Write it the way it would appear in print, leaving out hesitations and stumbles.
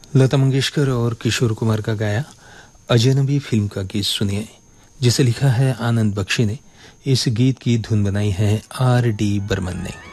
लता मंगेशकर और किशोर कुमार का गाया अजनबी फिल्म का गीत सुनिए, जिसे लिखा है आनंद बख्शी ने। इस गीत की धुन बनाई है R.D. बर्मन ने।